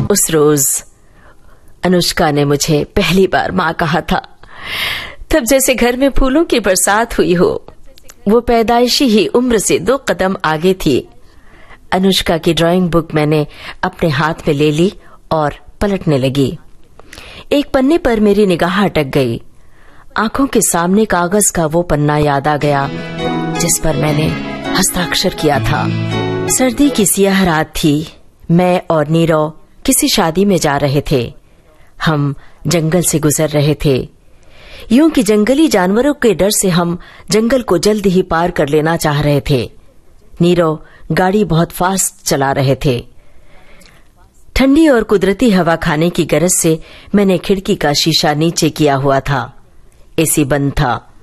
उस रोज अनुष्का ने मुझे पहली बार माँ कहा था। तब जैसे घर में फूलों की बरसात हुई हो। वो पैदाइशी ही उम्र से 2 कदम आगे थी। अनुष्का की ड्राइंग बुक मैंने अपने हाथ में ले ली और पलटने लगी। एक पन्ने पर मेरी निगाह अटक गई। आंखों के सामने कागज का वो पन्ना याद आ गया जिस पर मैंने हस्ताक्षर किया था। सर्दी की सियाह रात थी। मैं और नीरव किसी शादी में जा रहे थे। हम जंगल से गुजर रहे थे। यूं कि जंगली जानवरों के डर से हम जंगल को जल्द ही पार कर लेना चाह रहे थे। नीरव गाड़ी बहुत फास्ट चला रहे थे। ठंडी और कुदरती हवा खाने की गरज से मैंने खिड़की का शीशा नीचे किया हुआ था। एसी बंद था।